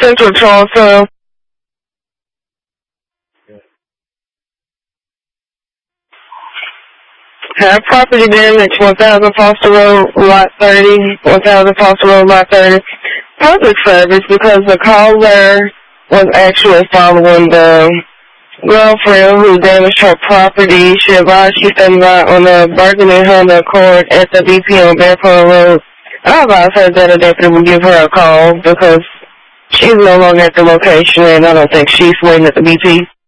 Central Charleston. Have property damage, 1000 Foster Road, Lot 30, 1000 Foster Road, Lot 30. Public service because the caller was actually following the girlfriend who damaged her property. She advised she's standing by on the Burgundy Honda Accord at the BP on Barefoot Road. I advised her that a deputy would give her a call because she's no longer at the location and I don't think she's waiting at the BP.